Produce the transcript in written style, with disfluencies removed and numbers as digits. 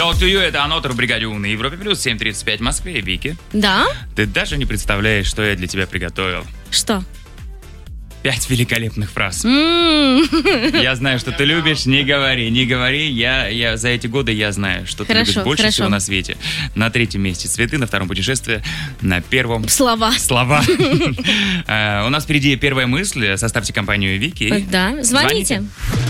How to you, это Анотер в бригаде У на Европе плюс 7:35 в Москве. Вики, Да? ты даже не представляешь, что я для тебя приготовил. Что? 5 великолепных фраз. Я знаю, что ты любишь. Не говори, не говори. Я за эти годы я знаю, что ты любишь больше всего на свете. На 3-м месте цветы, на 2-м путешествие, на 1-м Слова. У нас впереди первая мысль. Составьте компанию Вики. Да, звоните.